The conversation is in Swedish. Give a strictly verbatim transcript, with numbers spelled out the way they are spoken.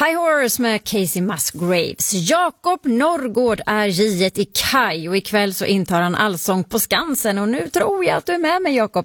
High Horse med Casey Musgraves. Jakob Norrgård är J ett i Kaj och ikväll så intar han Allsång på Skansen och nu tror jag att du är med mig, Jakob.